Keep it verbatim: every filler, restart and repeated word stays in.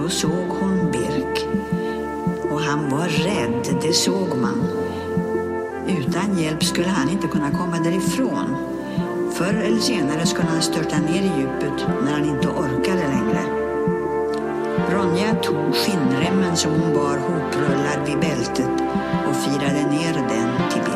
då såg hon Birk. Och han var rädd, det såg man. Utan hjälp skulle han inte kunna komma därifrån. Förr eller senare skulle han störta ner i djupet när han inte orkade längre. Ronja tog skinnremmen som hon bar hoprullad vid bältet och firade ner den till